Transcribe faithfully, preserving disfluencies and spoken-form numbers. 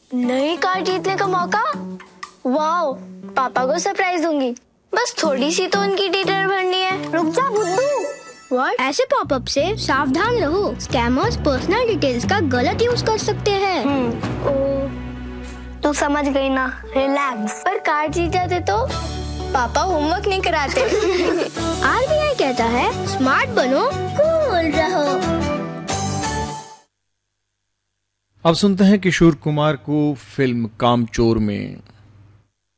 नई कार जीतने का मौका। वाओ, पापा को सरप्राइज दूंगी। बस थोड़ी सी तो उनकी डिटेल भरनी है। रुक जा बुद्धू। What? ऐसे पॉपअप से सावधान रहो, स्कैमर्स पर्सनल डिटेल्स का गलत यूज कर सकते हैं। हम्म, ओ, तू समझ गई ना, रिलैक्स। पर कार जीत जाते तो पापा होमवर्क नहीं कराते। आरबीआई कहता है स्मार्ट बनो, कूल रहो। अब सुनते हैं किशोर कुमार को फिल्म कामचोर में।